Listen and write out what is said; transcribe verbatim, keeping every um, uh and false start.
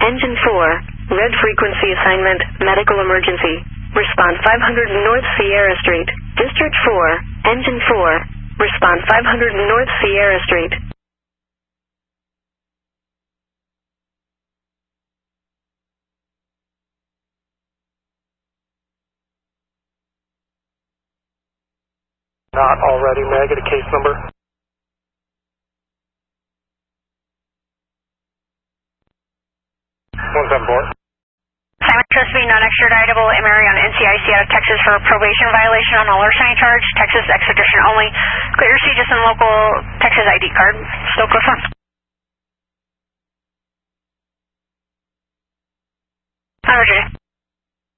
Engine four, red frequency assignment, medical emergency. Respond five hundred North Sierra Street. District four, Engine four, respond five hundred North Sierra Street. Not already. May I get a case number? one seven four. Simon Trisby, non-extraditable, Emery on N C I C out of Texas for a probation violation on a larceny charge. Texas extradition only. Clear to see just in local Texas I D card. Still confirmed. Hi, Virginia.